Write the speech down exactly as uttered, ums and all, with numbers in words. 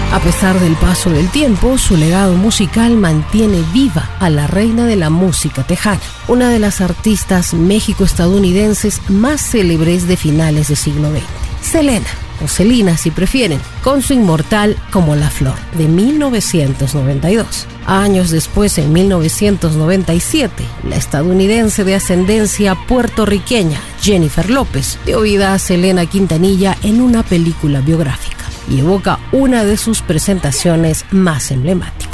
A pesar del paso del tiempo, su legado musical mantiene viva a la reina de la música tejana, una de las artistas méxico-estadounidenses más célebres de finales del siglo veinte. Selena, o Selena si prefieren, con su inmortal Como la Flor, de mil novecientos noventa y dos. Años después, en mil novecientos noventa y siete, la estadounidense de ascendencia puertorriqueña Jennifer López dio vida a Selena Quintanilla en una película biográfica y evoca una de sus presentaciones más emblemáticas.